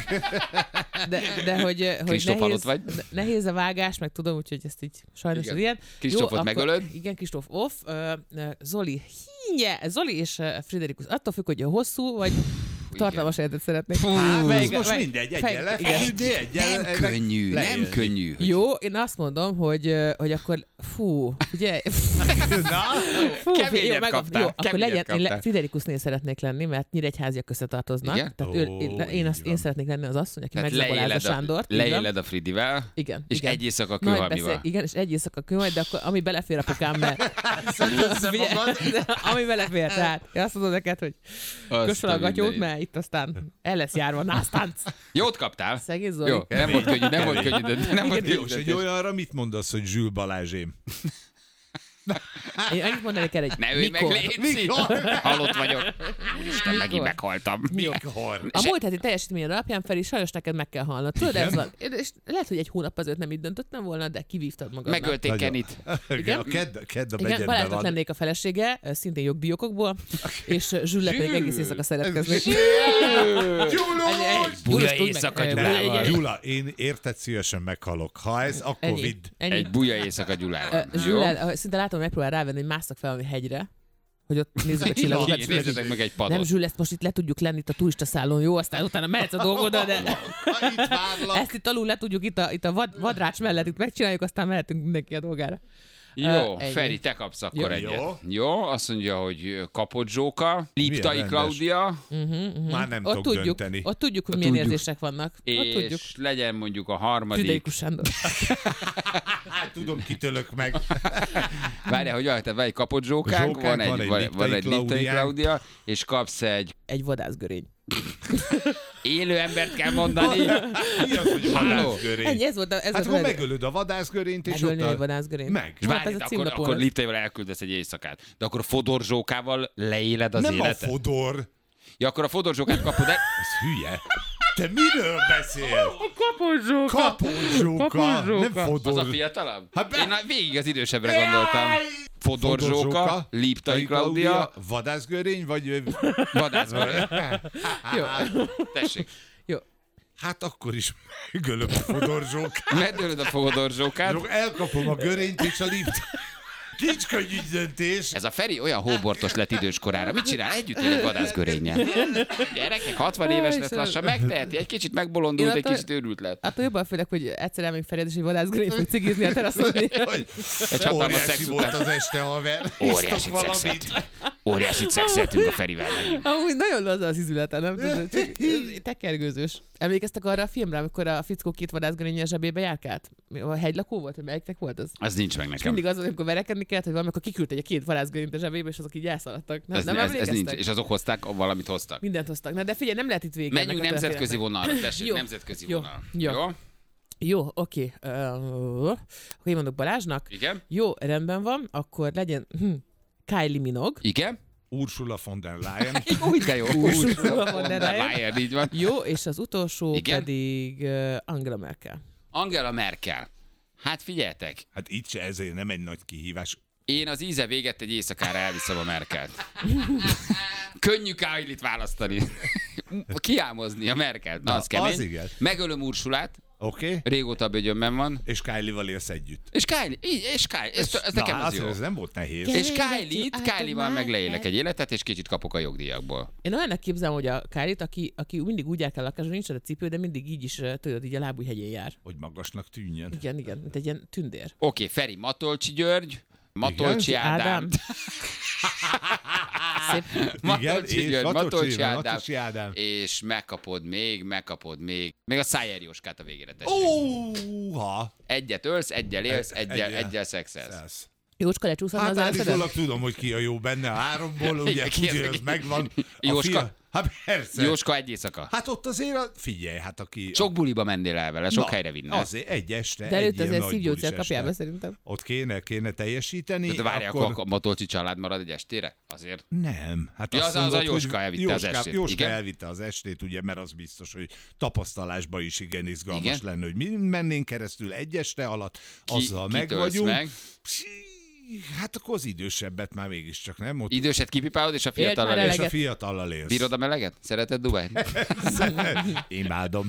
De hogy Kristóf vagy? nehéz a vágás, meg tudom, úgyhogy ezt így sajnos Igen. az ilyen. Kristófot megölöd? Igen, Kristóf off. Zoli és Friderikus. Attól függ, hogy hosszú, vagy tartalmas életet szeretnék. Most mindegy, Könnyű, nem könnyű. Jó, én azt mondom, hogy akkor ugye? Keményet kaptál. Jó, akkor legyen, Friderikusnél szeretnék lenni, mert Nyíregyháziak összetartoznak. Igen? Tehát én szeretnék lenni az asszony, aki megzabolázza Sándort. Leéled a Fridivel, igen, és egy éjszaka kőhalmival. Igen, és egy éjszaka kőhalmi, de akkor ami belefér apukám, mert ami belefér, tehát én azt mondom neked, hogy kös fel a gatyót, mert itt aztán el lesz járva násztánc. Jót kaptál. Szegény Zoli. Jó, nem volt könnyű. Jó, és egy olyanra mit mondasz, hogy Zsül Balázsém? Én annyit mondanék el, hogy ne ülj meg, létszi! Halott vagyok. Úristen, megint meghaltam. Mikor? A múlt heti teljesítmény alapján Feri, sajnos neked meg kell halnod. Tudod, ez van. És lehet, hogy egy hónap azért nem így döntöttem volna, de kivívtad magadnak. Megölték Kenit. Igen, a kedd a Igen, begyenben Balázsnak van. lennék a felesége, szintén jogdíjokokból, és Zsülle pedig egész éjszaka szeretkezni. Buja éjszaka, Gyula, én érted, szívesen meghalok. Ha ez, akkor vidd. Egy buja éjszaka Gyulára. Zsülle, szinte látom, hogy megpróbál rávenni, hogy másszak fel valami hegyre, hogy ott nézzük a csillagokat. Nézzetek meg egy padot. Nem, Zsüll, ezt most itt le tudjuk lenni itt a turistaszállón, jó? Aztán utána mehetsz a dolgodra, de ezt itt alul le tudjuk itt a vadrács mellett itt megcsináljuk, aztán mehetünk mindenki a dolgára. Jó, Feri, te kapsz akkor egyet. Jó, azt mondja, hogy kapott Zsóka, Liptai Klaudia. Már nem tudok dönteni. Ott tudjuk, hogy milyen érzések vannak. Ott tudjuk. És legyen mondjuk a harmadik. Friderikus Sándor. Hát tudom, kitölök meg. Várjál, hogy van egy kapott Zsókánk, van egy Liptai Klaudia, és kapsz egy vadászgörény. élő embert kell mondani. Mi az, hogy vadászgörény? Ennyi, ez volt hát ha megölöd a vadászgörényt, és ott a vadászgörényt. Meg. És várj, akkor Liptaival elküldesz egy éjszakát. De akkor a Fodor Zsókával leéled az életet? Nem a Fodor. Ja, akkor a Fodor Zsókát kapod el. Ez hülye. Te miről beszél? Kapott Zsóka. Nem Fodor. Az a fiatalabb? Hát én végig az idősebbre gondoltam. Fodor Zsóka, Liptai Klaudia. Vadászgörény, vagy... Vadászgörény. Jó. Tessék. Jó. Hát akkor is megölöm a Fodor Zsókát. Megölöd a Fodor Zsókát. Elkapom a görényt és a Liptai. Nincs könnyű döntés. Ez a Feri olyan hóbortos lett időskorára. Mit csinál? Együtt él egy vadászgörénnyel. Gyerekek, 60 éves lesz lassan, megteheti. Egy kicsit megbolondult, egy kicsit őrült lett. Attól jobban félek, hogy egyszer elmegyünk Fered, és egy vadászgörényt fog cigizni a teraszon. Egy hatalmas Óriási szex volt után. az este, haver. Óriásit szexeltünk a Ferivel. Amúgy nagyon laza az izülete, nem tudod? Tekergőzős. Emlékeztek arra a filmre, amikor a fickó két vadászgörénnyel zsebébe járkált? A hegylakó volt, vagy melyiknek volt az? Az nincs meg És nekem. mindig az, amikor verekedni kellett, hogy valamikor kiküldte egy két vadászgörényt a zsebébe, és azok így elszaladtak. Ez nincs. És azok hozták, valamit hoztak. Mindent hoztak. Na de figyelj, nem lehet itt végig. Menjünk nemzetközi vonalra, tessék, nemzetközi vonal. Jó, oké. Akkor én mondok Balázsnak. Igen. Jó, rendben van, akkor legyen Kylie Minogue. Igen. Ursula von der Leyen. Úgy de jó. Ursula von der Leyen. Így van. Jó, és az utolsó Igen? pedig Angela Merkel. Angela Merkel. Hát figyeljetek, Hát itt se ezért nem egy nagy kihívás. én az íze véget egy éjszakára elviszem a Merkelt. Könnyű Kylie-t választani. Kiámozni a Merkelt. Na, az kemény. Az igen. Megölöm Ursulát. Oké? Régóta a bögyönben van. És Kylie-val élsz együtt. És Kylie. Ez nekem az jó. Ez nem volt nehéz. És Kylie-val meg leélek egy életet, és kicsit kapok a jogdíjakból. Én olyannak képzelem, hogy a Kylie-t, aki mindig úgy jár kell lakásra, nincs a cipő, de mindig így is, tudod, így a lábújhegyén jár. Hogy magasnak tűnjön. Igen, mint egy ilyen tündér. Oké, Feri, Matolcsi György, Matolcsi Ádám. Szép. Matolcsi György, Matolcsi Ádám. Matolcsi Ádám. És megkapod még a Szájer Jóskát a végére, tessék. Óha! Egyet ölsz, egyel élsz, egyel szexelsz. Jócska lecsúszhatna Hát az árszedet? állítólag tudom, hogy ki a jó benne a háromból, ugye tudja, az megvan. Jóska? Hát persze. Jóska egy éjszaka. Hát ott azért, figyelj, hát aki... Sok buliba mennél el vele, sok helyre vinne. Azért egy este, De egy előtt ilyen azért nagy szívgyógyszer bulis kapjál be este. szerintem. Ott kéne teljesíteni. De várják, akkor a Matolcsi család marad egy estére? Azért. Nem. Hát Ja, azt az a mondod, Jóska hogy elvitte az estét. Jóska Igen? elvitte az estét, ugye, mert az biztos, hogy tapasztalásban is igen izgalmas Igen? lenne, hogy mi mennénk keresztül egy este alatt, azzal meg kitölsz vagyunk. meg? Hát akkor az idősebbet már mégiscsak, nem? Ott Időset kipipálod, és a Élt már fiatallal és élsz. eleget. a fiatallal élsz. Bírod a meleget? Szereted Dubájt? Imádom.